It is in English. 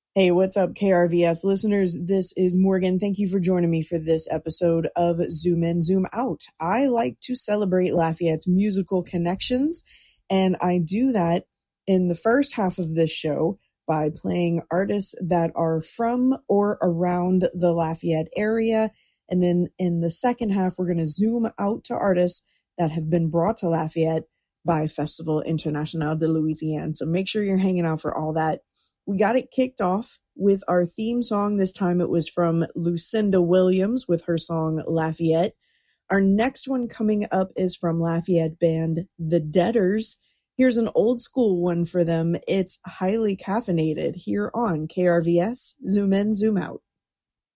Hey, what's up, KRVS listeners? This is Morgan. Thank you for joining me for this episode of Zoom In, Zoom Out. I like to celebrate Lafayette's musical connections, and I do that in the first half of this show by playing artists that are from or around the Lafayette area. And then in the second half, we're going to zoom out to artists that have been brought to Lafayette by Festival International de Louisiane. So make sure you're hanging out for all that. We got it kicked off with our theme song. This time it was from Lucinda Williams with her song Lafayette. Our next one coming up is from Lafayette band The Deaders. Here's an old school one for them. It's Highly Caffeinated here on KRVS Zoom In, Zoom Out.